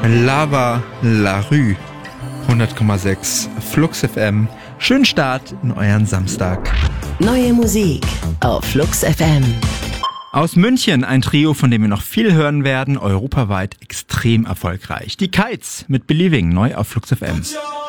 Lava La Rue, 100,6 Flux FM. Schönen Start in euren Samstag. Neue Musik auf Flux FM. Aus München ein Trio, von dem wir noch viel hören werden, europaweit extrem erfolgreich. Die Kites mit Believing, neu auf Flux FM.